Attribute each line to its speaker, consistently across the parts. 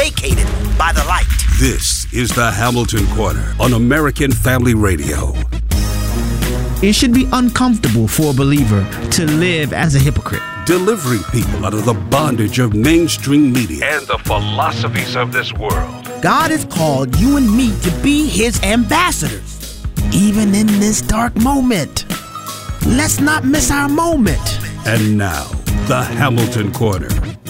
Speaker 1: vacated by the light.
Speaker 2: This is the Hamilton Corner on American Family Radio.
Speaker 3: It should be uncomfortable for a believer to live as a hypocrite.
Speaker 2: Delivering people out of the bondage of mainstream media and the philosophies of this world.
Speaker 1: God has called you and me to be his ambassadors, even in this dark moment. Let's not miss our moment.
Speaker 2: And now, the Hamilton Corner.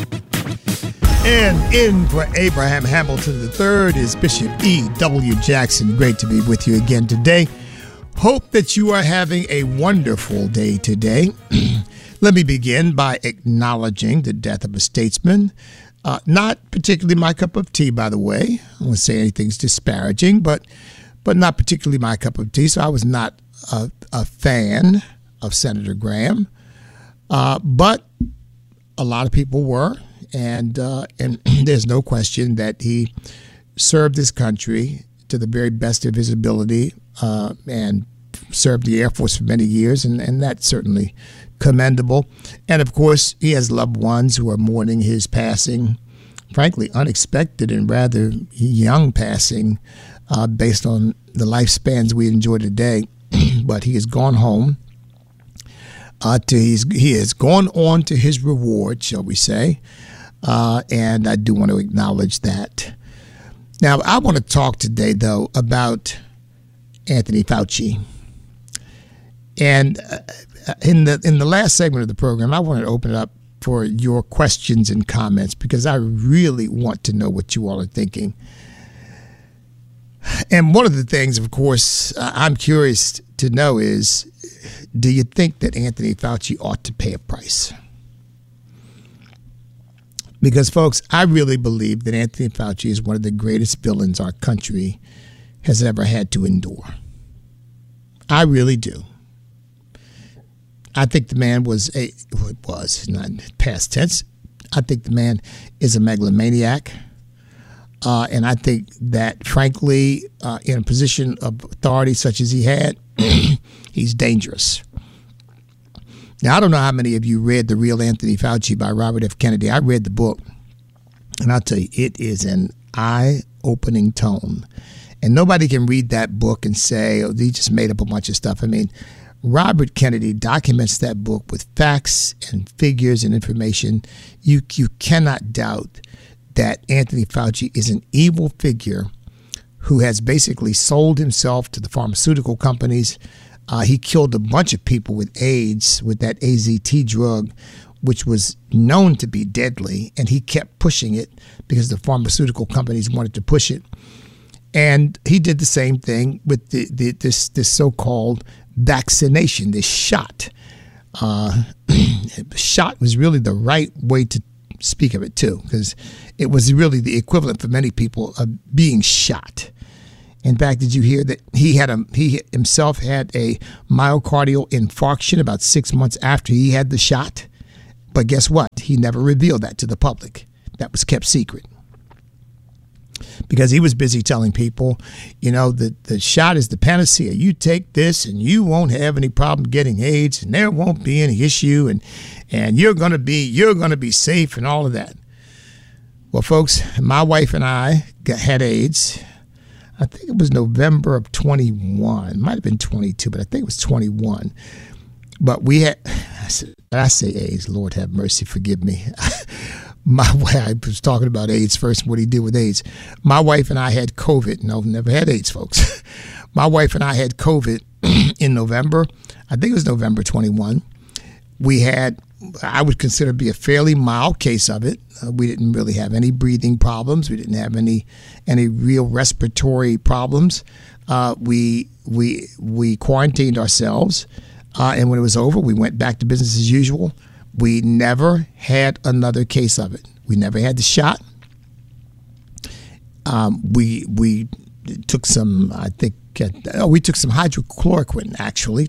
Speaker 4: And in for Abraham Hamilton III is Bishop E.W. Jackson. Great to be with you again today. Hope that you are having a wonderful day today. Let me begin by acknowledging the death of a statesman. Not particularly my cup of tea, by the way. I won't say anything's disparaging, but not particularly my cup of tea. So I was not a fan of Senator Graham, but a lot of people were, and there's no question that he served this country to the very best of his ability, and served the Air Force for many years, and that's certainly commendable. And of course, he has loved ones who are mourning his passing, frankly, unexpected and rather young passing, based on the lifespans we enjoy today. But he has gone home. He has gone on to his reward, shall we say, and I do want to acknowledge that. Now, I want to talk today, though, about Anthony Fauci. And in the last segment of the program, I want to open it up for your questions and comments because I really want to know what you all are thinking. And one of the things, of course, I'm curious to know is, do you think that Anthony Fauci ought to pay a price? Because, folks, I really believe that Anthony Fauci is one of the greatest villains our country has ever had to endure. I really do. I think the man was not past tense. I think the man is a megalomaniac. And I think that, frankly, in a position of authority such as he had, he's dangerous. Now, I don't know how many of you read The Real Anthony Fauci by Robert F. Kennedy. I read the book, and I'll tell you, it is an eye-opening tome. And nobody can read that book and say, oh, he just made up a bunch of stuff. I mean, Robert Kennedy documents that book with facts and figures and information. You cannot doubt that Anthony Fauci is an evil figure who has basically sold himself to the pharmaceutical companies. He killed a bunch of people with AIDS with that AZT drug, which was known to be deadly, and he kept pushing it because the pharmaceutical companies wanted to push it. And he did the same thing with this so-called vaccination, this shot. Shot was really the right way to speak of it, too, because it was really the equivalent for many people of being shot. In fact, did you hear that he himself had a myocardial infarction about 6 months after he had the shot? But guess what? He never revealed that to the public. That was kept secret. Because he was busy telling people, that the shot is the panacea. You take this and you won't have any problem getting AIDS, and there won't be any issue, and you're gonna be safe and all of that. Well, folks, my wife and I had AIDS. I think it was November of 21. It might have been 22, but I think it was 21. But I say AIDS, Lord have mercy, forgive me. I was talking about AIDS first and what he did with AIDS. My wife and I had COVID. No, never had AIDS, folks. My wife and I had COVID in November. I think it was November 21. We had, I would consider to be a fairly mild case of it. We didn't really have any breathing problems. We didn't have any real respiratory problems. We quarantined ourselves, and when it was over, we went back to business as usual. We never had another case of it. We never had the shot. We took some, we took some hydrochloroquine, actually.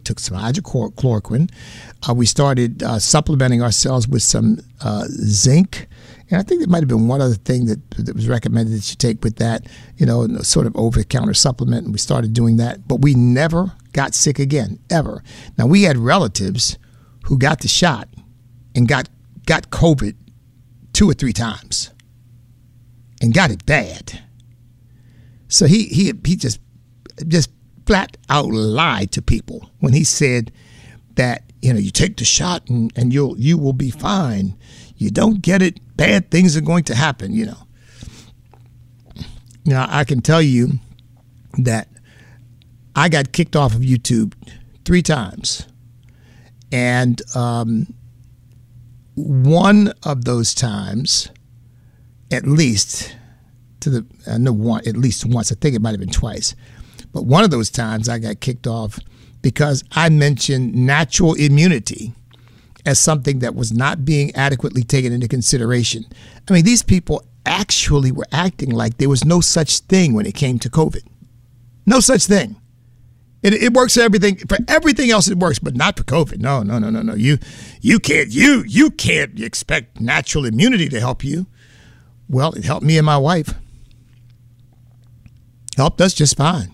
Speaker 4: We started supplementing ourselves with some zinc. And I think there might have been one other thing that was recommended that you take with that, sort of over-the-counter supplement. And we started doing that. But we never got sick again, ever. Now, we had relatives who got the shot and got COVID 2 or 3 times. and got it bad. So he just flat out lied to people when he said that, you take the shot and you will be fine. You don't get it, bad things are going to happen, Now, I can tell you that I got kicked off of YouTube 3 times. And one of those times, at least at least once, I think it might have been twice. But one of those times I got kicked off because I mentioned natural immunity as something that was not being adequately taken into consideration. I mean, these people actually were acting like there was no such thing when it came to COVID. No such thing. It works for everything. For everything else, it works, but not for COVID. No. You can't expect natural immunity to help you. Well, it helped me and my wife. Helped us just fine.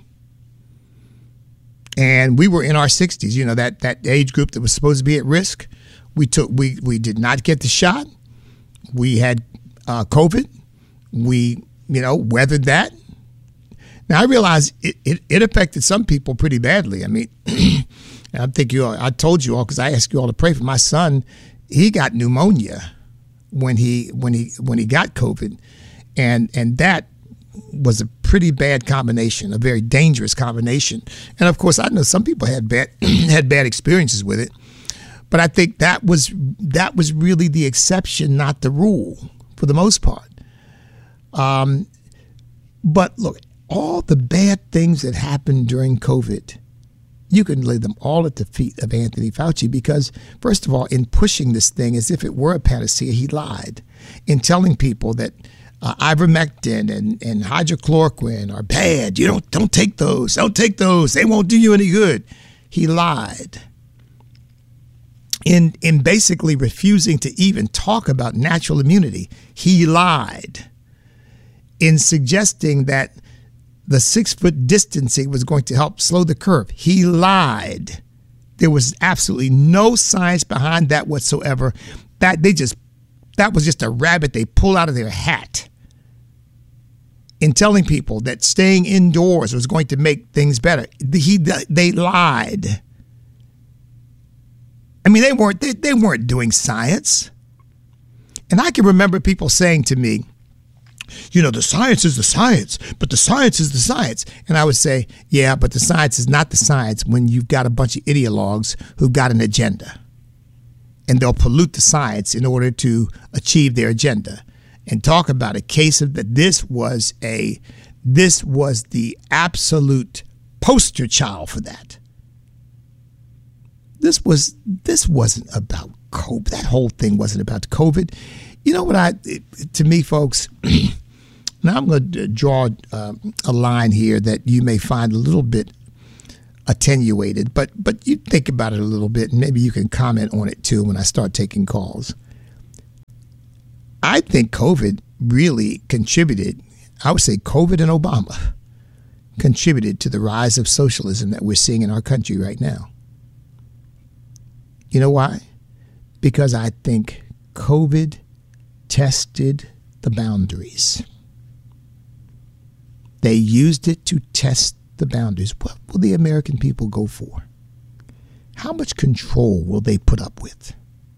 Speaker 4: And we were in our 60s, that age group that was supposed to be at risk. We did not get the shot. We had COVID. We, weathered that. Now I realize it affected some people pretty badly. I mean, I told you all, because I asked you all to pray for my son. He got pneumonia when he got COVID, and that was a pretty bad combination, a very dangerous combination. And of course, I know some people had bad experiences with it, but I think that was really the exception, not the rule, for the most part. But look, all the bad things that happened during COVID, you can lay them all at the feet of Anthony Fauci, because, first of all, in pushing this thing as if it were a panacea, he lied. In telling people that ivermectin and hydrochloroquine are bad. You don't take those. Don't take those. They won't do you any good. He lied. In basically refusing to even talk about natural immunity, he lied. In suggesting that the 6-foot distancing was going to help slow the curve, he lied. There was absolutely no science behind that whatsoever. That was just a rabbit they pulled out of their hat. In telling people that staying indoors was going to make things better, they lied. I mean, they weren't doing science. And I can remember people saying to me, the science is the science, but the science is the science. And I would say, yeah, but the science is not the science when you've got a bunch of ideologues who've got an agenda. And they'll pollute the science in order to achieve their agenda. And talk about a case of that. This was the absolute poster child for that. This wasn't about COVID. That whole thing wasn't about COVID. You know what to me, folks, now I'm going to draw a line here that you may find a little bit attenuated, but you think about it a little bit, and maybe you can comment on it too when I start taking calls. I think COVID really contributed, I would say COVID and Obama contributed to the rise of socialism that we're seeing in our country right now. You know why? Because I think COVID tested the boundaries. They used it to test the boundaries. What will the American people go for? How much control will they put up with?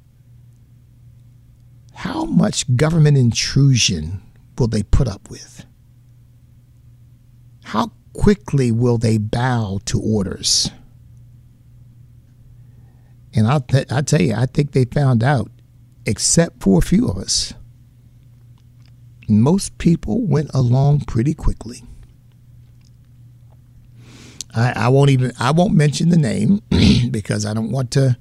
Speaker 4: How much government intrusion will they put up with? How quickly will they bow to orders? And I'll tell you, I think they found out, except for a few of us. Most people went along pretty quickly. I won't mention the name because I don't want to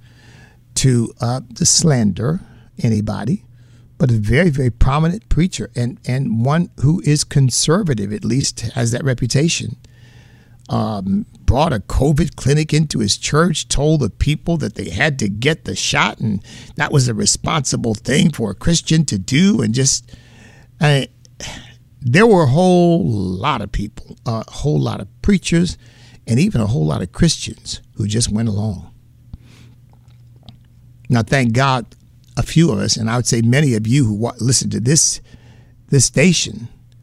Speaker 4: slander anybody, but a very, very prominent preacher and one who is conservative, at least has that reputation, brought a COVID clinic into his church, told the people that they had to get the shot, and that was a responsible thing for a Christian to do. And there were a whole lot of people, a whole lot of preachers, and even a whole lot of Christians who just went along. Now, thank God, a few of us, and I would say many of you who listen to this station,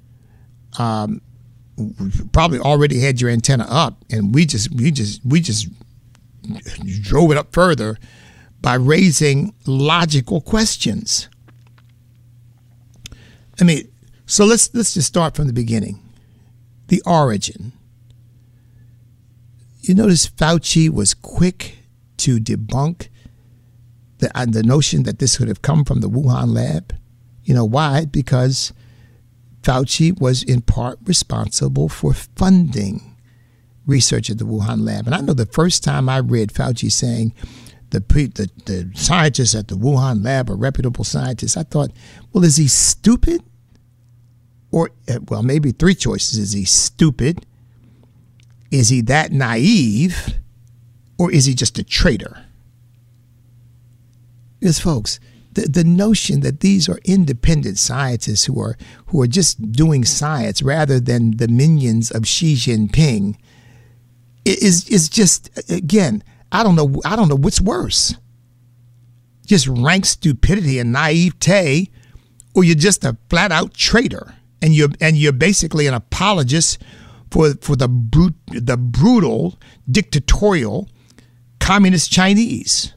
Speaker 4: probably already had your antenna up, and we just drove it up further by raising logical questions. I mean, so let's just start from the beginning. The origin. You notice Fauci was quick to debunk the notion that this could have come from the Wuhan lab. You know why? Because Fauci was in part responsible for funding research at the Wuhan lab. And I know the first time I read Fauci saying the scientists at the Wuhan lab are reputable scientists, I thought, well, is he stupid? Or, well, maybe three choices. Is he stupid? Is he that naive? Or is he just a traitor? Because, folks, the notion that these are independent scientists who are just doing science rather than the minions of Xi Jinping is just, again, I don't know what's worse. Just rank stupidity and naivete, or you're just a flat out traitor, and you're basically an apologist for the brutal, dictatorial, communist Chinese.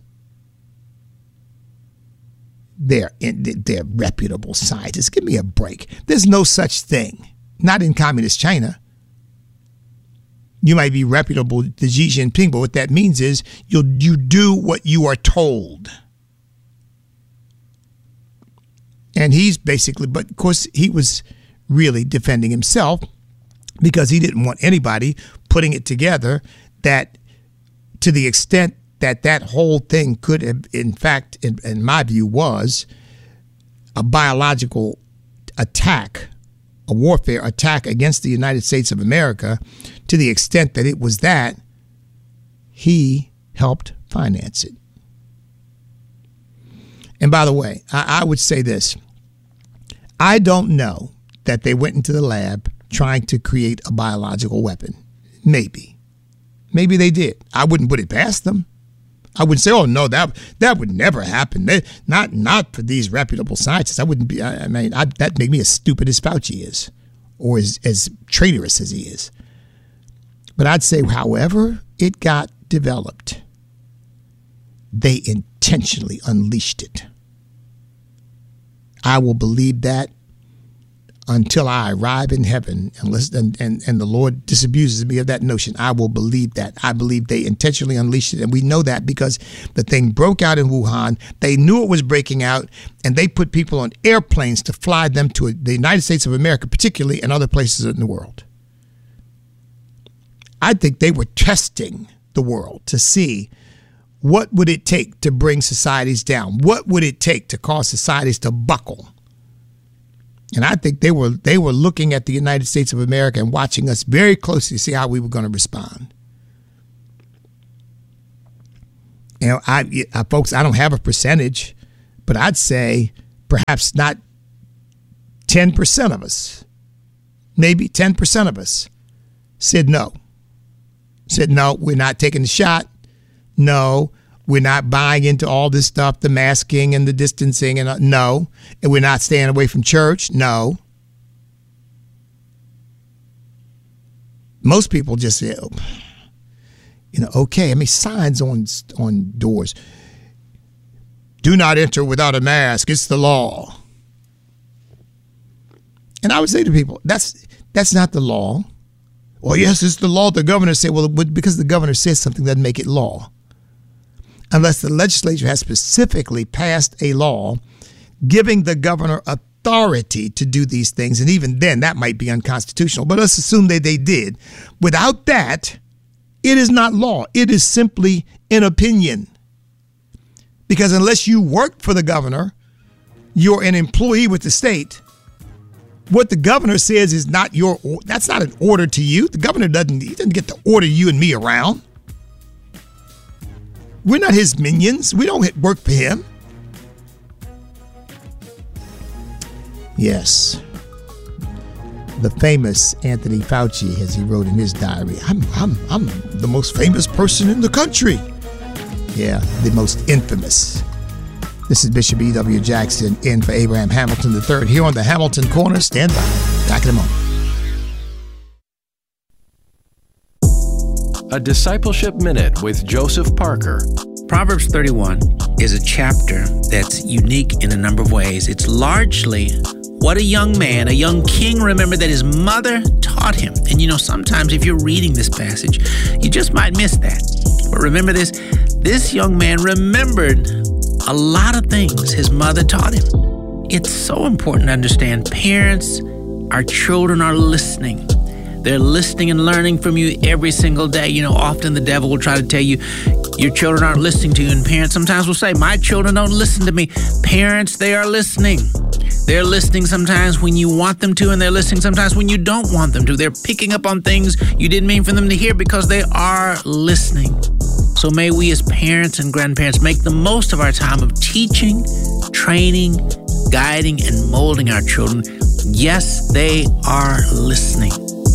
Speaker 4: They're reputable scientists. Give me a break. There's no such thing. Not in communist China. You might be reputable to Xi Jinping, but what that means is you do what you are told. And he's basically, but of course he was really defending himself because he didn't want anybody putting it together that to the extent that whole thing could have, in fact, in my view, was a biological attack, a warfare attack against the United States of America. To the extent that it was that, he helped finance it. And by the way, I would say this. I don't know that they went into the lab trying to create a biological weapon. Maybe they did. I wouldn't put it past them. I wouldn't say, oh no, that would never happen. Not for these reputable scientists. I wouldn't be. That'd make me as stupid as Fauci is, or as traitorous as he is. But I'd say, however it got developed, they intentionally unleashed it. I will believe that until I arrive in heaven, and the Lord disabuses me of that notion. I will believe that. I believe they intentionally unleashed it. And we know that because the thing broke out in Wuhan. They knew it was breaking out, and they put people on airplanes to fly them to the United States of America, particularly, and other places in the world. I think they were testing the world to see what would it take to bring societies down. What would it take to cause societies to buckle? And I think they were looking at the United States of America and watching us very closely to see how we were going to respond. You know, folks, I don't have a percentage, but I'd say perhaps not 10% of us, maybe 10% of us said no. Said, no, we're not taking the shot. No, we're not buying into all this stuff, the masking and the distancing, and no. And we're not staying away from church. No. Most people just say, okay. I mean, signs on doors. Do not enter without a mask. It's the law. And I would say to people, that's not the law. Well, yes, it's the law. The governor said, well, because the governor says something doesn't make it law. Unless the legislature has specifically passed a law giving the governor authority to do these things. And even then, that might be unconstitutional. But let's assume that they did. Without that, it is not law. It is simply an opinion. Because unless you work for the governor, you're an employee with the state. What the governor says is not that's not an order to you. The governor doesn't get to order you and me around. We're not his minions. We don't work for him. Yes. The famous Anthony Fauci, as he wrote in his diary, I'm the most famous person in the country. Yeah, the most infamous. This is Bishop E.W. Jackson in for Abraham Hamilton III here on the Hamilton Corner. Stand by. Back in a moment.
Speaker 5: A Discipleship Minute with Joseph Parker.
Speaker 1: Proverbs 31 is a chapter that's unique in a number of ways. It's largely what a young man, a young king, remembered that his mother taught him. And sometimes if you're reading this passage, you just might miss that. But remember this, this young man remembered a lot of things his mother taught him. It's so important to understand, parents, our children are listening. They're listening and learning from you every single day. Often the devil will try to tell you your children aren't listening to you, and parents sometimes will say, my children don't listen to me. Parents, they are listening. They're listening sometimes when you want them to, and they're listening sometimes when you don't want them to. They're picking up on things you didn't mean for them to hear because they are listening. So may we as parents and grandparents make the most of our time of teaching, training, guiding, and molding our children. Yes, they are listening.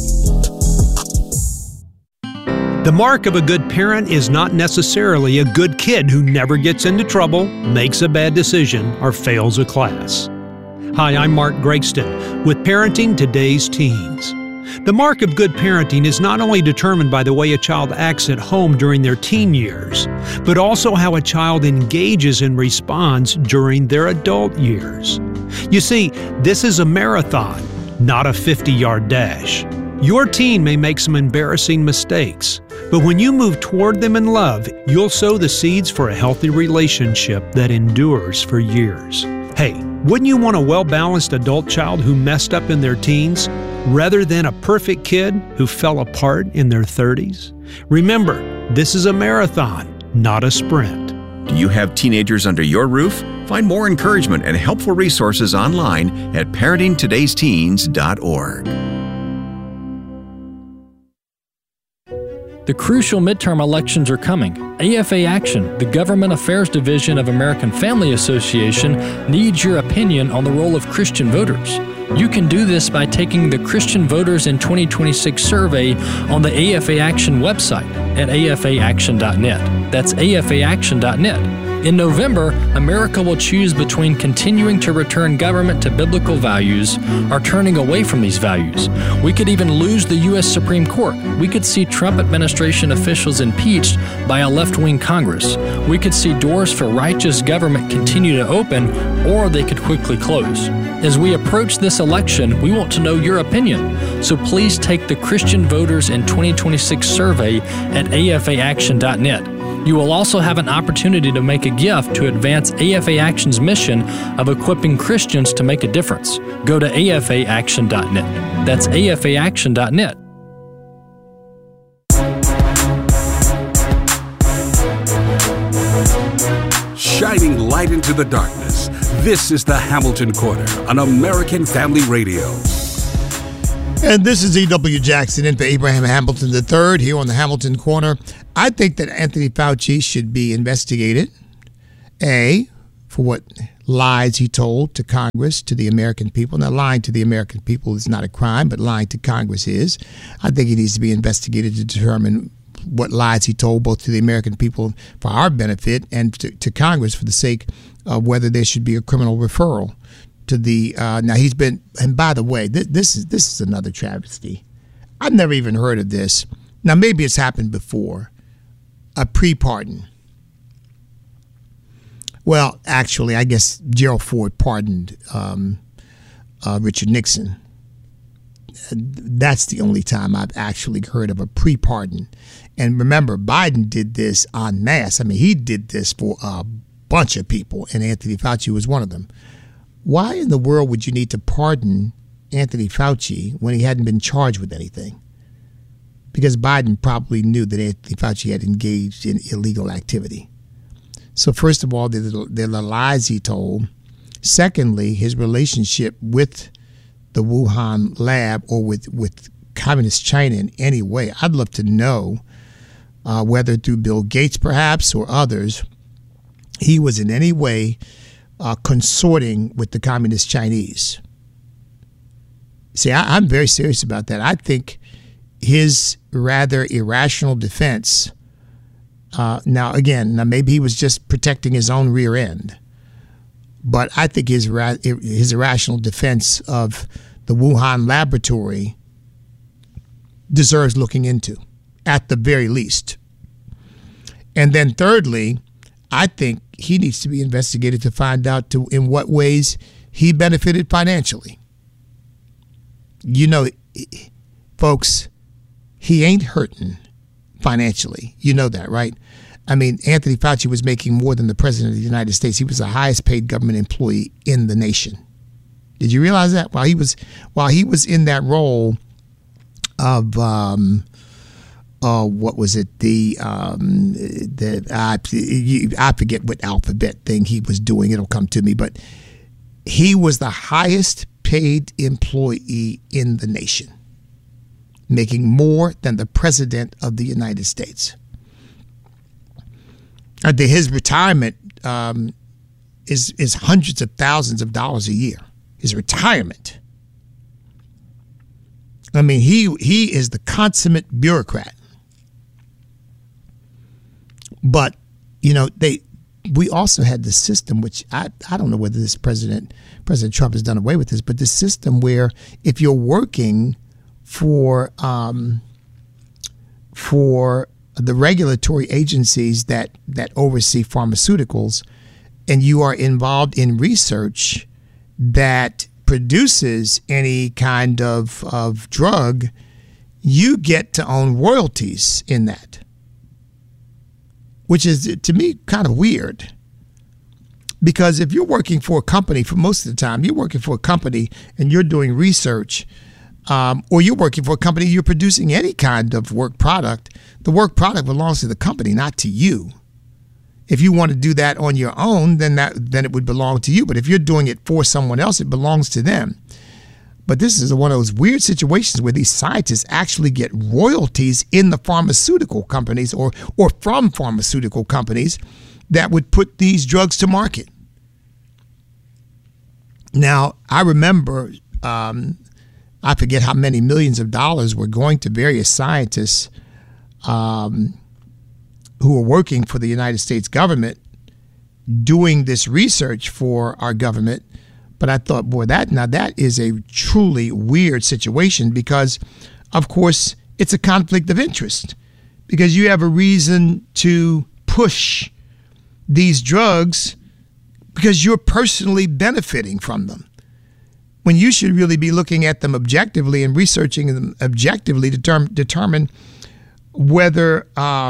Speaker 6: The mark of a good parent is not necessarily a good kid who never gets into trouble, makes a bad decision, or fails a class. Hi, I'm Mark Gregston with Parenting Today's Teens. The mark of good parenting is not only determined by the way a child acts at home during their teen years, but also how a child engages and responds during their adult years. You see, this is a marathon, not a 50-yard dash. Your teen may make some embarrassing mistakes, but when you move toward them in love, you'll sow the seeds for a healthy relationship that endures for years. Hey, wouldn't you want a well-balanced adult child who messed up in their teens, rather than a perfect kid who fell apart in their 30s? Remember, this is a marathon, not a sprint.
Speaker 7: Do you have teenagers under your roof? Find more encouragement and helpful resources online at parentingtodaysteens.org.
Speaker 8: The crucial midterm elections are coming. AFA Action, the Government Affairs Division of American Family Association, needs your opinion on the role of Christian voters. You can do this by taking the Christian Voters in 2026 survey on the AFA Action website at afaaction.net. That's afaaction.net. In November, America will choose between continuing to return government to biblical values or turning away from these values. We could even lose the U.S. Supreme Court. We could see Trump administration officials impeached by a left-wing Congress. We could see doors for righteous government continue to open, or they could quickly close. As we approach this election, we want to know your opinion. So please take the Christian Voters in 2026 survey at afaaction.net. You will also have an opportunity to make a gift to advance AFA Action's mission of equipping Christians to make a difference. Go to afaaction.net. That's afaaction.net.
Speaker 2: Shining light into the darkness. This is the Hamilton Corner on American Family Radio.
Speaker 4: And this is E.W. Jackson in for Abraham Hamilton III here on the Hamilton Corner. I think that Anthony Fauci should be investigated, A, for what lies he told to Congress, to the American people. Now, lying to the American people is not a crime, but lying to Congress is. I think he needs to be investigated to determine what lies he told both to the American people for our benefit and to Congress for the sake of whether there should be a criminal referral to the now he's been, and by the way, this is another travesty. I've never even heard of this. Now maybe it's happened before. A pre-pardon. Well, actually, I guess Gerald Ford pardoned Richard Nixon. That's the only time I've actually heard of a pre-pardon. And remember, Biden did this en masse. I mean, he did this for a bunch of people, and Anthony Fauci was one of them. Why in the world would you need to pardon Anthony Fauci when he hadn't been charged with anything? Because Biden probably knew that Anthony Fauci had engaged in illegal activity. So first of all, they're the lies he told. Secondly, his relationship with the Wuhan lab or with Communist China in any way. I'd love to know whether through Bill Gates perhaps or others, he was in any way consorting with the Communist Chinese. See, I'm very serious about that. I think his rather irrational defense, now maybe he was just protecting his own rear end, but I think his irrational defense of the Wuhan laboratory deserves looking into. at the very least. And then thirdly, I think he needs to be investigated to find out in what ways he benefited financially. You know, folks, he ain't hurting financially. You know that, right? I mean, Anthony Fauci was making more than the president of the United States. He was the highest paid government employee in the nation. Did you realize that? While he was in that role of what was it? I forget what alphabet thing he was doing. It'll come to me, but he was the highest paid employee in the nation, making more than the president of the United States. His retirement is hundreds of thousands of dollars a year. His retirement. I mean, he is the consummate bureaucrat. But, you know, we also had the system, which I don't know whether President Trump has done away with this, but the system where if you're working for the regulatory agencies that oversee pharmaceuticals, and you are involved in research that produces any kind of drug, you get to own royalties in that, which is, to me, kind of weird. Because if you're working for a company, for most of the time, you're working for a company and you're doing research, or you're working for a company, you're producing any kind of work product, the work product belongs to the company, not to you. If you want to do that on your own, then it would belong to you. But if you're doing it for someone else, it belongs to them. But this is one of those weird situations where these scientists actually get royalties in the pharmaceutical companies or from pharmaceutical companies that would put these drugs to market. Now, I remember, I forget how many millions of dollars were going to various scientists who were working for the United States government doing this research for our government. But I thought, boy, that is a truly weird situation because, of course, it's a conflict of interest because you have a reason to push these drugs because you're personally benefiting from them, when you should really be looking at them objectively and researching them objectively to determine whether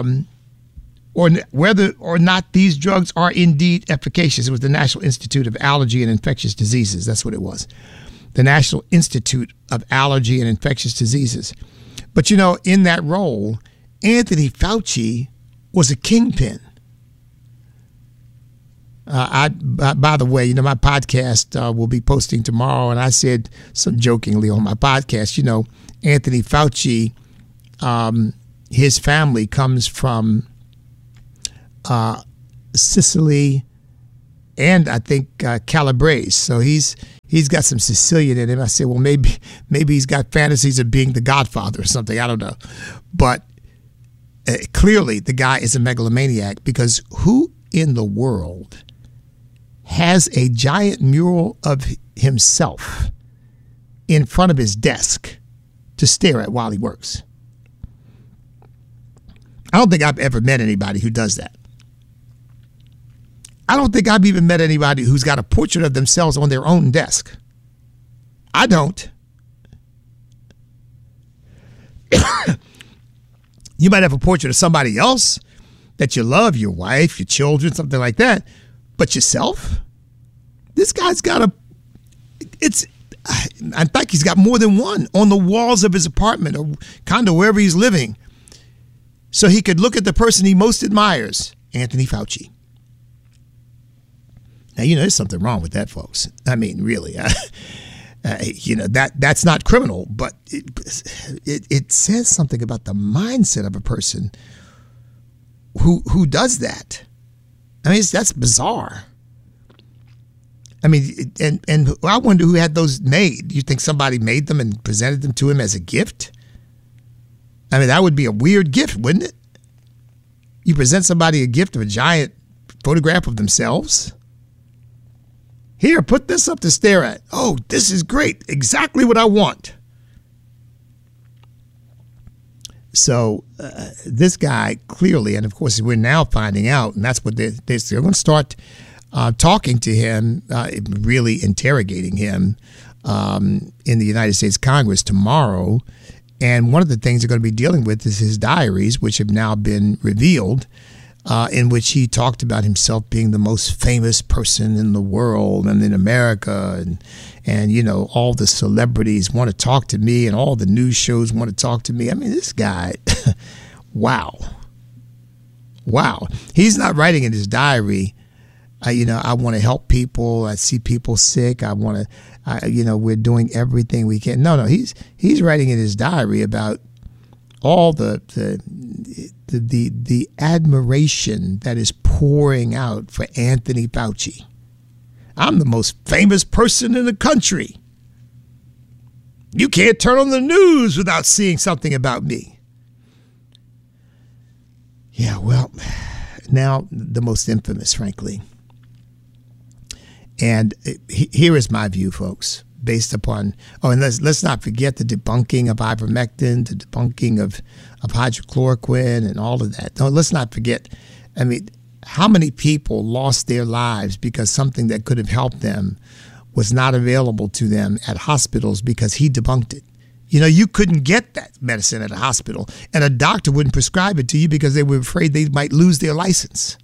Speaker 4: or not these drugs are indeed efficacious. It was the National Institute of Allergy and Infectious Diseases. That's what it was. The National Institute of Allergy and Infectious Diseases. But, you know, in that role, Anthony Fauci was a kingpin. By the way, you know, my podcast will be posting tomorrow, and I said some jokingly on my podcast, you know, Anthony Fauci, his family comes from Sicily and I think Calabrese. So he's got some Sicilian in him. I said, well, maybe he's got fantasies of being the Godfather or something. I don't know. But clearly the guy is a megalomaniac, because who in the world has a giant mural of himself in front of his desk to stare at while he works? I don't think I've ever met anybody who does that. I don't think I've even met anybody who's got a portrait of themselves on their own desk. I don't. You might have a portrait of somebody else that you love, your wife, your children, something like that. But yourself? This guy's got I think he's got more than one on the walls of his apartment or condo, wherever he's living, so he could look at the person he most admires, Anthony Fauci. Now, you know, there's something wrong with that, folks. I mean, really, you know, that's not criminal, but it says something about the mindset of a person who does that. I mean, that's bizarre. I mean, and I wonder who had those made. You think somebody made them and presented them to him as a gift? I mean, that would be a weird gift, wouldn't it? You present somebody a gift of a giant photograph of themselves. Here, put this up to stare at. Oh, this is great. Exactly what I want. So this guy clearly, and of course we're now finding out, and that's what they're going to start talking to him, really interrogating him in the United States Congress tomorrow. And one of the things they're going to be dealing with is his diaries, which have now been revealed, in which he talked about himself being the most famous person in the world and in America. And you know, all the celebrities want to talk to me and all the news shows want to talk to me. I mean, this guy, wow. He's not writing in his diary, I want to help people. I see people sick. We're doing everything we can. No, he's writing in his diary about all the admiration that is pouring out for Anthony Fauci. I'm the most famous person in the country. You can't turn on the news without seeing something about me. Yeah, well, now the most infamous, frankly. And here is my view, folks, based upon, and let's not forget the debunking of ivermectin, the debunking of hydrochloroquine and all of that. No, let's not forget, I mean, how many people lost their lives because something that could have helped them was not available to them at hospitals because he debunked it. You know, you couldn't get that medicine at a hospital, and a doctor wouldn't prescribe it to you because they were afraid they might lose their license.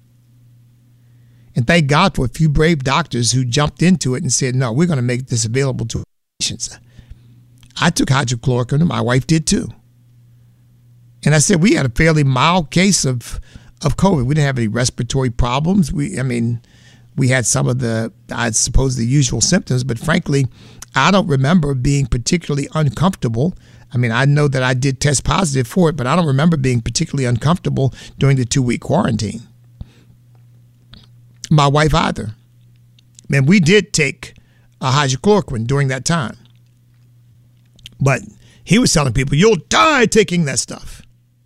Speaker 4: And thank God for a few brave doctors who jumped into it and said, no, we're going to make this available to patients. I took hydrochloroquine, and my wife did too. And I said, we had a fairly mild case of COVID. We didn't have any respiratory problems. We had some of the, I suppose, the usual symptoms, but frankly, I don't remember being particularly uncomfortable. I mean, I know that I did test positive for it, but I don't remember being particularly uncomfortable during the 2-week quarantine. My wife either. And we did take a hydrochloroquine during that time. But he was telling people, you'll die taking that stuff.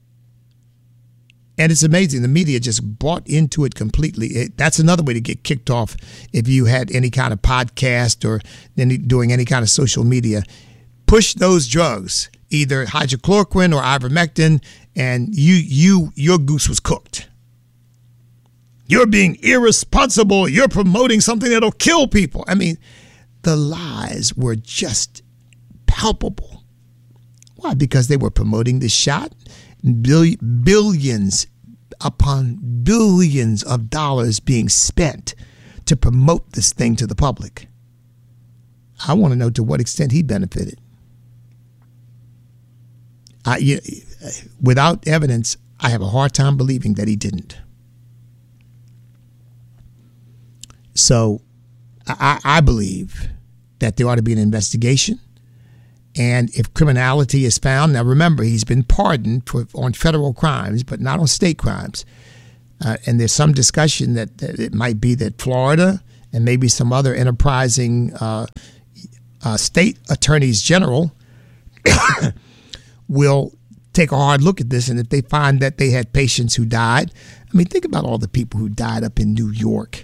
Speaker 4: And it's amazing. The media just bought into it completely. That's another way to get kicked off if you had any kind of podcast or doing any kind of social media. Push those drugs, either hydrochloroquine or ivermectin, and your goose was cooked. You're being irresponsible. You're promoting something that'll kill people. I mean, the lies were just palpable. Why? Because they were promoting this shot. Billions upon billions of dollars being spent to promote this thing to the public. I want to know to what extent he benefited. Without evidence, I have a hard time believing that he didn't. So I believe that there ought to be an investigation. And if criminality is found, now remember, he's been pardoned on federal crimes, but not on state crimes. And there's some discussion that it might be that Florida and maybe some other enterprising state attorneys general will take a hard look at this. And if they find that they had patients who died, I mean, think about all the people who died up in New York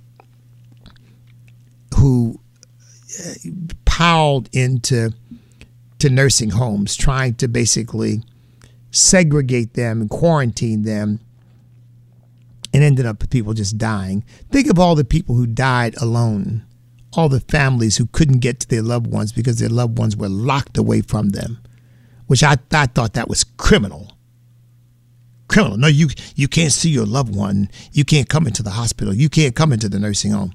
Speaker 4: who piled into nursing homes, trying to basically segregate them and quarantine them, and ended up with people just dying. Think of all the people who died alone, all the families who couldn't get to their loved ones because their loved ones were locked away from them, which I thought that was criminal. Criminal. No, you can't see your loved one. You can't come into the hospital. You can't come into the nursing home.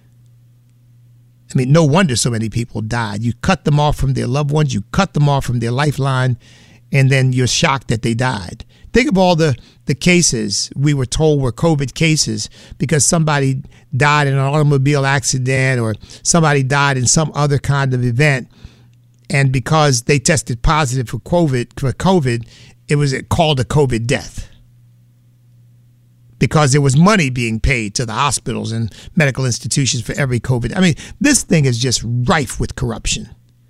Speaker 4: I mean, no wonder so many people died. You cut them off from their loved ones. You cut them off from their lifeline, and then you're shocked that they died. Think of all the cases we were told were COVID cases because somebody died in an automobile accident or somebody died in some other kind of event, and because they tested positive for COVID, it was called a COVID death. Because there was money being paid to the hospitals and medical institutions for every COVID. I mean, this thing is just rife with corruption.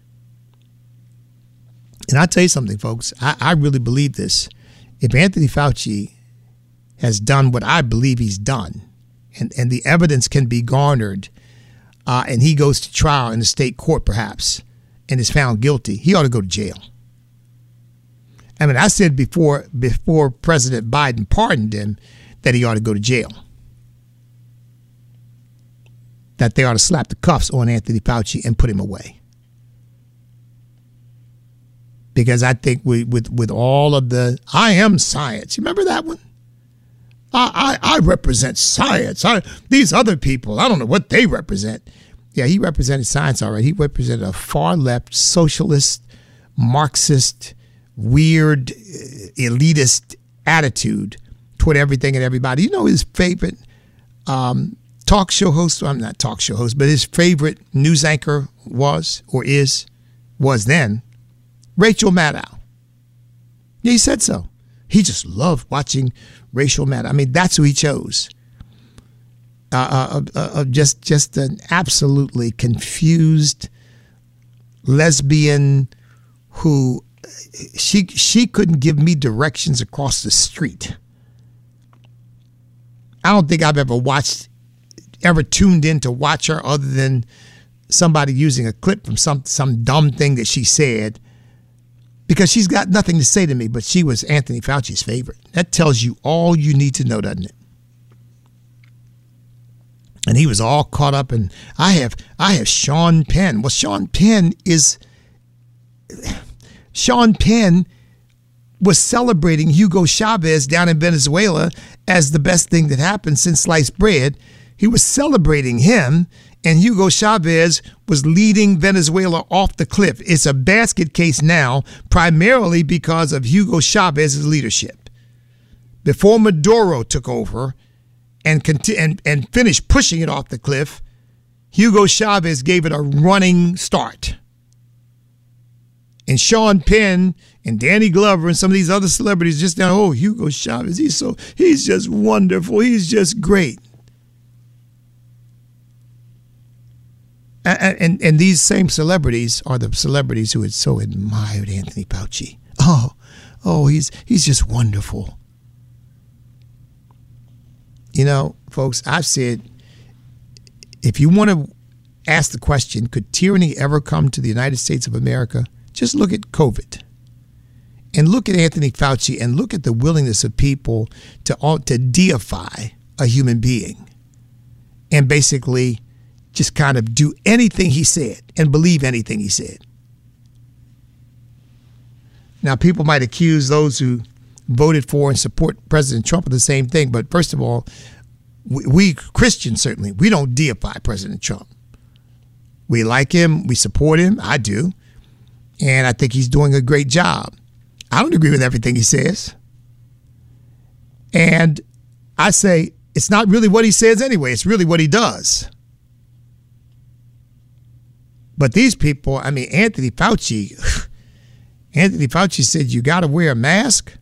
Speaker 4: And I'll tell you something, folks. I really believe this. If Anthony Fauci has done what I believe he's done, and the evidence can be garnered, and he goes to trial in the state court perhaps, and is found guilty, he ought to go to jail. I mean, I said before President Biden pardoned him that he ought to go to jail. That they ought to slap the cuffs on Anthony Fauci and put him away. Because I think with all of the, I am science. You remember that one? I represent science. These other people, I don't know what they represent. Yeah, he represented science, all right. He represented a far left, socialist, Marxist, weird, elitist attitude toward everything and everybody. You know his favorite talk show host, well, I'm not talk show host, but his favorite news anchor was then Rachel Maddow. Yeah, he said so. He just loved watching Rachel Maddow. I mean, that's who he chose. Just an absolutely confused lesbian who she couldn't give me directions across the street. I don't think I've ever tuned in to watch her other than somebody using a clip from some dumb thing that she said, because she's got nothing to say to me, but she was Anthony Fauci's favorite. That tells you all you need to know, doesn't it? And he was all caught up in, I have Sean Penn. Well, Sean Penn was celebrating Hugo Chavez down in Venezuela as the best thing that happened since sliced bread. He was celebrating him, and Hugo Chavez was leading Venezuela off the cliff. It's a basket case now, primarily because of Hugo Chavez's leadership. Before Maduro took over and finished pushing it off the cliff, Hugo Chavez gave it a running start. And Sean Penn and Danny Glover and some of these other celebrities just now, oh, Hugo Chavez, he's just wonderful. He's just great. And these same celebrities are the celebrities who had so admired Anthony Fauci. Oh, he's just wonderful. You know, folks, I've said, if you want to ask the question, could tyranny ever come to the United States of America? Just look at COVID and look at Anthony Fauci and look at the willingness of people to deify a human being and basically just kind of do anything he said and believe anything he said. Now, people might accuse those who voted for and support President Trump of the same thing. But first of all, we Christians, certainly, we don't deify President Trump. We like him. We support him. I do. And I think he's doing a great job. I don't agree with everything he says. And I say it's not really what he says anyway. It's really what he does. But these people, I mean, Anthony Fauci said, you got to wear a mask.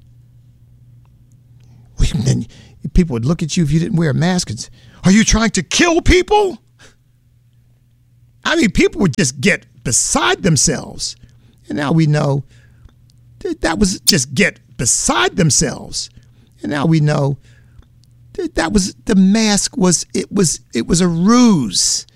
Speaker 4: Then people would look at you if you didn't wear a mask and say, are you trying to kill people? I mean, people would just get beside themselves. And now we know that was just get beside themselves. And now we know that was the mask was a ruse.